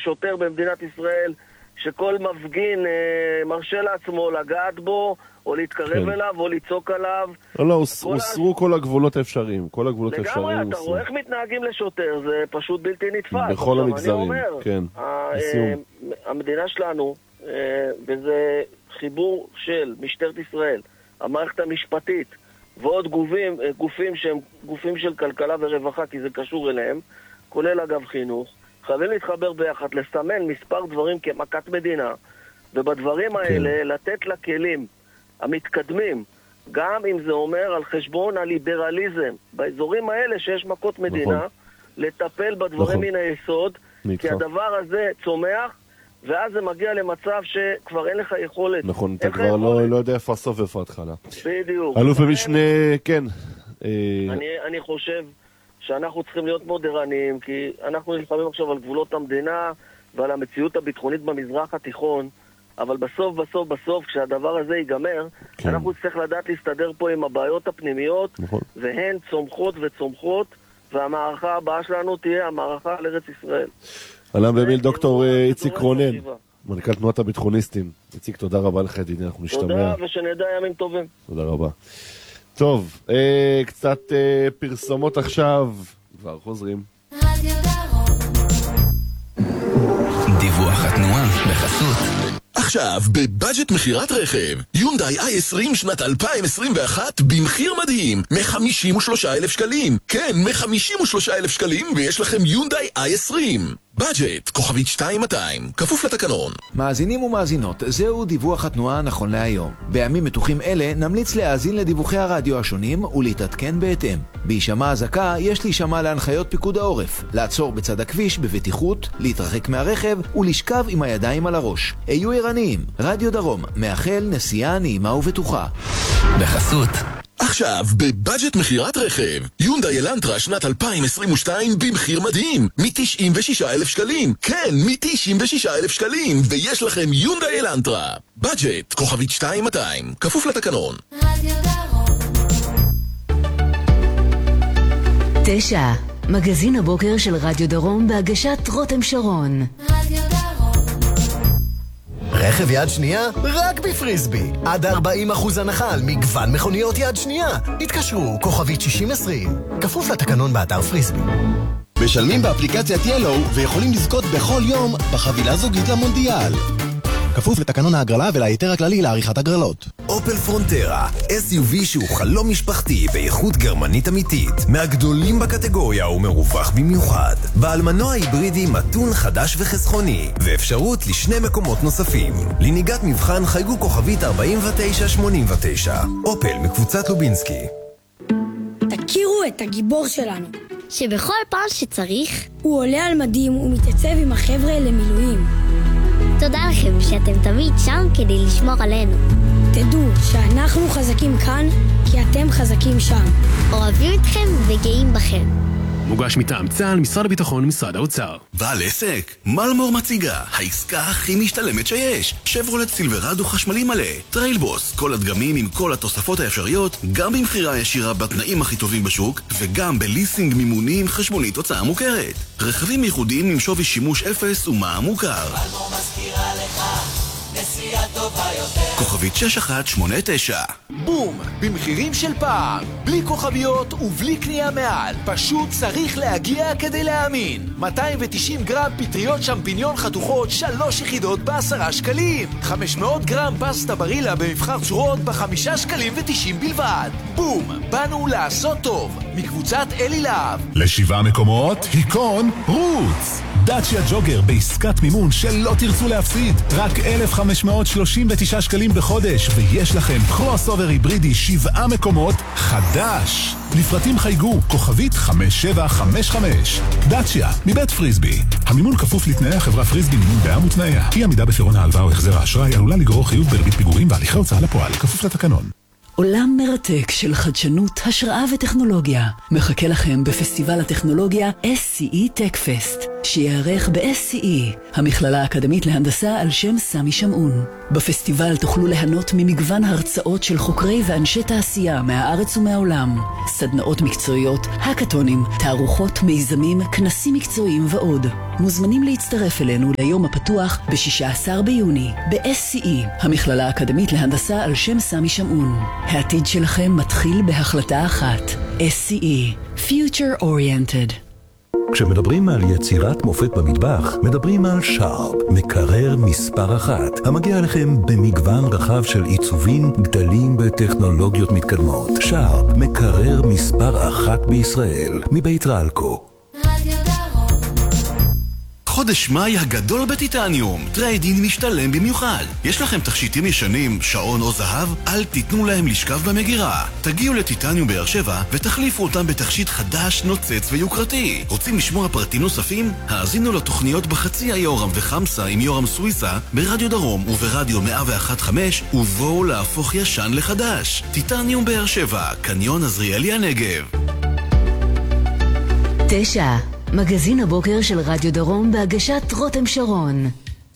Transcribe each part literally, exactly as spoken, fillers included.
שוטר במדינת ישראל שכל מפגין אה, מרשה לעצמו לגעת בו, או להתקרב כן. אליו, או לצעוק עליו. לא, לא, הוסרו כל הגבולות האפשריים. כל הגבולות האפשריים. לגמרי, אתה רואה איך מתנהגים לשוטר, זה פשוט בלתי נתפס. בכל המגזרים, כן. המדינה שלנו, וזה חיבור של משטרת ישראל, המערכת המשפטית, ועוד גופים, גופים שהם גופים של כלכלה ורווחה, כי זה קשור אליהם, כולל אגב חינוך, חייבים להתחבר ביחד, לסמן מספר דברים כמכת מדינה, ובדברים האלה כן. לתת לכלים המתקדמים, גם אם זה אומר על חשבון הליברליזם, באזורים האלה שיש מכות מדינה, נכון. לטפל בדברים נכון. מן היסוד, כי הדבר הזה צומח, ואז זה מגיע למצב שכבר אין לך יכולת. נכון, אתה כבר לא, לא יודע איפה הסוף ואיפה התחלה. בדיוק. אלוף במשנה, כן. אני, אני חושב שאנחנו צריכים להיות מודרניים, כי אנחנו נלחמים עכשיו על גבולות המדינה, ועל המציאות הביטחונית במזרח התיכון, אבל בסוף, בסוף, בסוף, כשהדבר הזה ייגמר, כן. אנחנו צריך לדעת להסתדר פה עם הבעיות הפנימיות, נכון. והן צומחות וצומחות, והמערכה הבאה שלנו תהיה המערכה על ארץ ישראל. אלם במיל דוקטור איציק רונן, מנכ"ל תנועת הביטחוניסטים. איציק, תודה רבה לך, ידידי, אנחנו נשתמע. תודה, ושנדע ימים טובים. תודה רבה. טוב, אה, קצת אה, פרסומות עכשיו, כבר חוזרים. דיווח התנועה בחסות. עכשיו, בבאג'ט מחירת רכב, יונדאי איי עשרים שנת אלפיים עשרים ואחת במחיר מדהים, מ-חמישים ושלושה אלף שקלים. כן, מ-חמישים ושלושה אלף שקלים, ויש לכם יונדאי איי עשרים. באג'ט, כוכבית שתיים מאתיים, כפוף לתקנון. מאזינים ומאזינות, זהו דיווח התנועה נכון להיום. בימים מתוחים אלה נמליץ להאזין לדיווחי הרדיו השונים ולהתעדכן בהתאם. בהישמע הזקה יש להישמע להנחיות פיקוד העורף, לעצור בצד הכביש בבטיחות, להתרחק מהרכב ולשכב עם הידיים על הראש. היו ערניים, רדיו דרום, מאחל נסיעה נעימה ובטוחה. בחסות. עכשיו, בבאג'ט מחירת רכב, יונדאי אלנטרה שנת אלפיים עשרים ושתיים במחיר מדהים, מ-תשעים ושישה אלף שקלים. כן, מ-תשעים ושישה אלף שקלים, ויש לכם יונדאי אלנטרה. באג'ט, כוכבית שתיים מאתיים, כפוף לתקנון. תשע, מגזין הבוקר של רדיו דרום בהגשת רותם שרון. רדיו דרום. רכב יד שנייה? רק בפריסבי. עד ארבעים אחוז הנחה על מגוון מכוניות יד שנייה. התקשרו, כוכבית שישים עשרים. כפוף לתקנון באתר פריסבי. משלמים באפליקציית ילו ויכולים לזכות בכל יום בחבילה זוגית למונדיאל. כפוף לתקנון ההגרלה ולהיתר הכללי לעריכת הגרלות. אופל פרונטרה, אס יו וי שהוא חלום משפחתי באיכות גרמנית אמיתית, מהגדולים בקטגוריה ומרווח במיוחד. בעל מנוע היברידי מתון חדש וחסכוני, ואפשרות לשני מקומות נוספים. לנהיגת מבחן חייגו כוכבית ארבעים ותשע שמונים ותשע. אופל מקבוצת לובינסקי. תכירו את הגיבור שלנו, שבכל פעם שצריך הוא עולה על מדים ומתייצב עם החבר'ה למילואים. תודה לכם שאתם תמיד שם כדי לשמור עלינו. תדעו שאנחנו חזקים כאן כי אתם חזקים שם. אוהבים אתכם וגאים בכם. מוגש מטעם צה"ל, משרד הביטחון ומשרד האוצר. בעל עסק, מלמור מציגה, העסקה הכי משתלמת שיש. שברולט סילברדו חשמלי מלא, טריילבוס, כל הדגמים עם כל התוספות האפשריות, גם במחירה ישירה בתנאים הכי טובים בשוק, וגם בליסינג מימוני עם חשבונית הוצאה מוכרת. רכבים ייחודיים עם שווי שימוש אפס ומע"מ מוכר. מלמור מזכירה לך נסיעה טובה יותר. כוכבית שש אחת שמונה תשע. בום! במחירים של פעם, בלי כוכביות ובלי קנייה מעל. פשוט צריך להגיע כדי להאמין. מאתיים ותשעים גרם פטריות שמפיניון חתוכות, שלוש יחידות בעשרה שקלים. חמש מאות גרם פסטה ברילה במבחר צורות בחמישה שקלים ותשעים בלבד. בום! באנו לעשות טוב. מקבוצת אלי להב. לשבעה מקומות, היקון, רוץ! דאצ'יה ג'וגר בעסקת מימון שלא תרצו להפסיד. רק אלף חמש מאות שלושים ותשעה שקלים בחודש, ויש לכם קרוס אובר היברידי שבעה מקומות חדש. לפרטים חייגו כוכבית חמש שבע חמש חמש. דאצ'יה מבית פריסבי. המימון כפוף לתנאי החברה פריסבי מימון בע"מ ותנאיה. אי עמידה בפירעון ההלוואה או החזר האשראי עלולה לגרור חיוב בריבית פיגורים והליכי הוצאה לפועל כפוף לתקנון. עולם מרתק של חדשנות, השראה וטכנולוגיה מחכה לכם בפסטיבל הטכנולוגיה אס סי אי Tech Fest, שיערך ב-אס סי אי, המכללה האקדמית להנדסה על שם סמי שמעון. בפסטיבל תוכלו ליהנות ממגוון הרצאות של חוקרי ואנשי תעשייה מהארץ ומהעולם, סדנאות מקצועיות, הקטונים, תערוכות, מיזמים, כנסים מקצועיים ועוד. מוזמנים להצטרף אלינו ליום הפתוח ב-שישה עשר ביוני, ב-אס סי אי, המכללה האקדמית להנדסה על שם סמי שמעון. העתיד שלכם מתחיל בהחלטה אחת. אס סי אי, Future Oriented. כשמדברים על יצירת מופת במטבח, מדברים על שרפ, מקרר מספר אחת, המגיע לכם במגוון רחב של עיצובים, גדלים וטכנולוגיות מתקדמות. שרפ, מקרר מספר אחת בישראל, מבית רלקו. חודש מאי הגדול בטיטניום, טריידין משתלם במיוחד. יש לכם תכשיטים ישנים, שעון או זהב? אל תיתנו להם לשכב במגירה. תגיעו לטיטניום באר שבע ותחליפו אותם בתכשיט חדש, נוצץ ויוקרתי. רוצים לשמוע פרטים נוספים? האזינו לתוכניות בחצי היורם וחמסה עם יורם סוויסה ברדיו דרום וברדיו מאה ואחת נקודה חמש, ובואו להפוך ישן לחדש. טיטניום באר שבע, קניון עזריאלי הנגב. תשע, מגזין הבוקר של רדיו דרום בהגשת רותם שרון.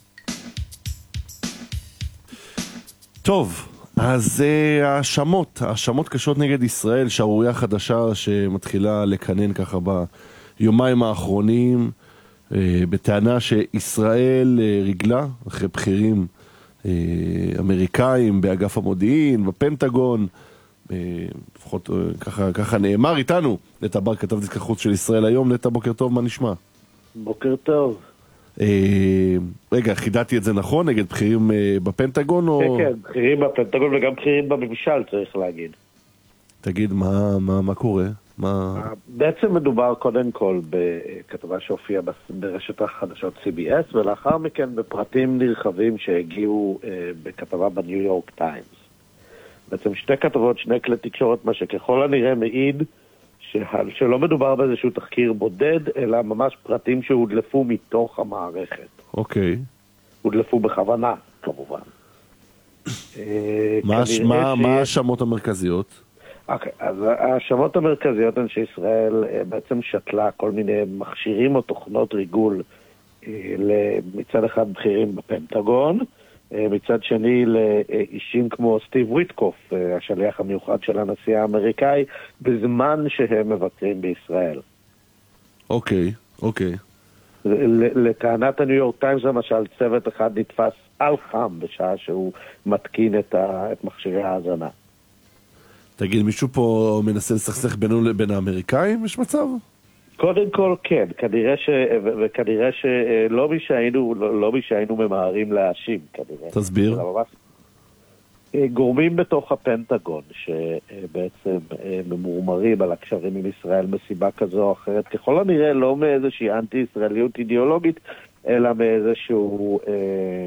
טוב, אז האשמות, האשמות קשות נגד ישראל, שערוריה חדשה שמתחילה לקנן ככה ביומיים האחרונים, בטענה שישראל רגלה אחרי בכירים אמריקאים באגף המודיעין, בפנטגון, לפחות ככה, ככה נאמר איתנו. נטע בר, כתב דיסק החוץ של ישראל היום. נטע, בוקר טוב, מה נשמע? בוקר טוב. אה, רגע, חידעתי את זה נכון? נגד בכירים אה, בפנטגון? או... כן, כן, בכירים בפנטגון וגם בכירים בממשל, צריך להגיד. תגיד, מה, מה, מה קורה? מה... בעצם מדובר קודם כל בכתבה שהופיעה ברשת החדשות סי בי אס, ולאחר מכן בפרטים נרחבים שהגיעו אה, בכתבה בניו יורק טיימס. בעצם שתי כתבות, שני כלי תקשורת, מה שככל הנראה מעיד שלא מדובר באיזשהו תחקיר בודד, אלא ממש פרטים שהודלפו מתוך המערכת. אוקיי. הודלפו בכוונה, כמובן. מה ההאשמות המרכזיות? אוקיי, אז ההאשמות המרכזיות הן שישראל בעצם שתלה כל מיני מכשירים או תוכנות ריגול מצד אחד בכירים בפנטגון, מצד שני לאישים כמו סטיב ויטקוף, השליח המיוחד של הנשיא האמריקאי, בזמן שהם מבקרים בישראל. אוקיי, אוקיי. לטענת הניו יורק טיימס למשל, צוות אחד נתפס על חם בשעה שהוא מתקין את, ה, את מכשירי ההאזנה. תגיד, מישהו פה מנסה לסכסך בינו לבין האמריקאים? יש מצב? קודם כל כן, כנראה ש... וכנראה שלא מי שהיינו, לא מי שהיינו ממהרים להאשים, כנראה. תסביר. גורמים בתוך הפנטגון שבעצם ממורמרים על הקשרים עם ישראל מסיבה כזו או אחרת, ככל הנראה לא מאיזושהי אנטי-ישראליות אידיאולוגית, אלא מאיזשהו אה,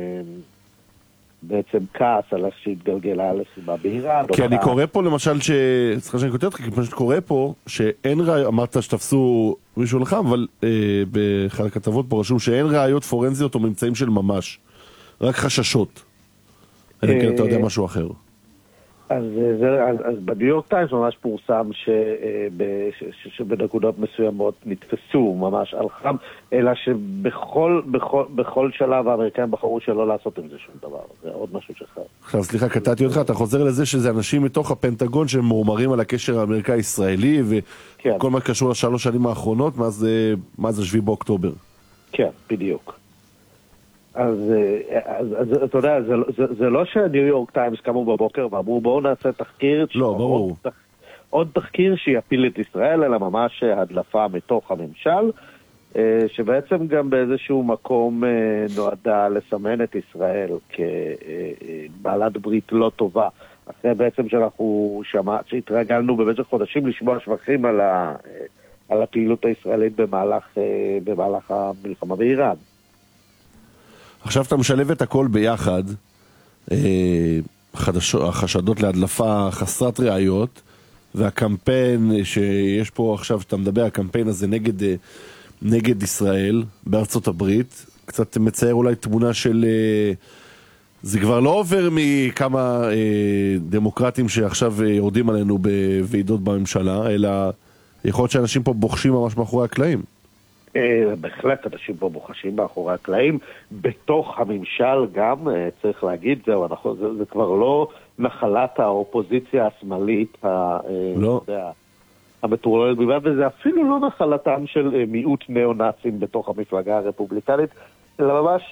בעצם כעס על שהתגלגלה לסיבה באיראן. כי אני קורא פה למשל, ש... סליחה שאני כותב, כי פשוט קורא פה שאין ראיות, אמרת שתפסו מישהו לך, אבל אה, באחד הכתבות פה רשום שאין ראיות פורנזיות או ממצאים של ממש, רק חששות. אני כן, אתה יודע משהו אחר. אז, אז, אז בניו יורק טיימס ממש פורסם שבנקודות מסוימות נתפסו ממש על חם, אלא שבכל בכל, בכל שלב האמריקאים בחרו שלא לעשות עם זה שום דבר. זה עוד משהו שחר. עכשיו, סליחה, קטעתי אותך, אתה חוזר לזה שזה אנשים מתוך הפנטגון שהם מורמרים על הקשר האמריקאי-ישראלי וכל כן. מה קשור לשלוש שנים האחרונות, מאז, מאז השביעי באוקטובר. כן, בדיוק. אז, אז, אז אתה יודע, זה, זה, זה לא שהניו יורק טיימס קמו בבוקר ואמרו בואו נעשה תחקיר, לא, ברור. עוד, עוד תחקיר שיפיל את ישראל, אלא ממש הדלפה מתוך הממשל, שבעצם גם באיזשהו מקום נועדה לסמן את ישראל כבעלת ברית לא טובה, אחרי בעצם שאנחנו שמע, שהתרגלנו במשך חודשים לשמוע שבחים על, ה, על הפעילות הישראלית במהלך, במהלך המלחמה באיראן. עכשיו אתה משלב את הכל ביחד, החשדות להדלפה חסרת ראיות, והקמפיין שיש פה עכשיו, שאתה מדבר, הקמפיין הזה נגד, נגד ישראל בארצות הברית, קצת מצייר אולי תמונה של... זה כבר לא עובר מכמה דמוקרטים שעכשיו יורדים עלינו בוועידות בממשלה, אלא יכול להיות שאנשים פה בוחשים ממש מאחורי הקלעים. בהחלט אנשים פה מוחשים מאחורי הקלעים, בתוך הממשל גם, צריך להגיד, זהו, אנחנו, זה, זה כבר לא נחלת האופוזיציה השמאלית, לא. המטורללת בלבד, וזה אפילו לא נחלתם של מיעוט נאו-נאצים בתוך המפלגה הרפובליקנית, אלא ממש